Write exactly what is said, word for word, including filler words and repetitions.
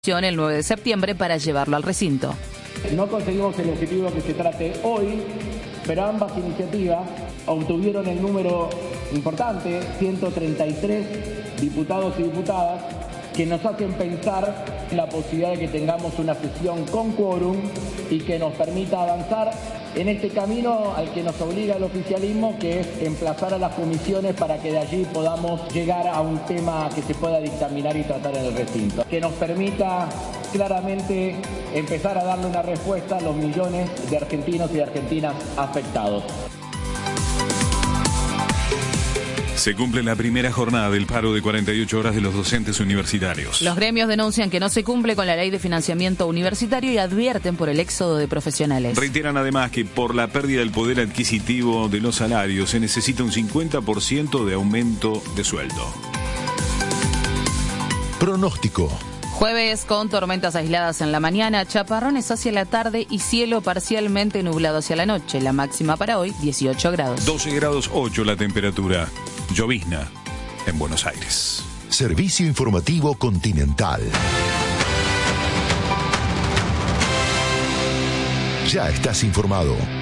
el nueve de septiembre para llevarlo al recinto. No conseguimos el objetivo que se trate hoy, pero ambas iniciativas obtuvieron el número importante, ciento treinta y tres diputados y diputadas, que nos hacen pensar en la posibilidad de que tengamos una sesión con quórum y que nos permita avanzar en este camino al que nos obliga el oficialismo, que es emplazar a las comisiones para que de allí podamos llegar a un tema que se pueda dictaminar y tratar en el recinto, que nos permita claramente empezar a darle una respuesta a los millones de argentinos y de argentinas afectados. Se cumple la primera jornada del paro de cuarenta y ocho horas de los docentes universitarios. Los gremios denuncian que no se cumple con la ley de financiamiento universitario y advierten por el éxodo de profesionales. Reiteran además que por la pérdida del poder adquisitivo de los salarios se necesita un cincuenta por ciento de aumento de sueldo. Pronóstico. Jueves con tormentas aisladas en la mañana, chaparrones hacia la tarde y cielo parcialmente nublado hacia la noche. La máxima para hoy, dieciocho grados. doce grados ocho la temperatura. Llovizna en Buenos Aires. Servicio Informativo Continental. Ya estás informado.